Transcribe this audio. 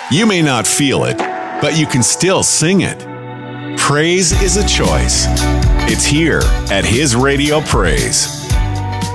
You may not feel it, but you can still sing it. Praise is a choice. It's here at His Radio Praise.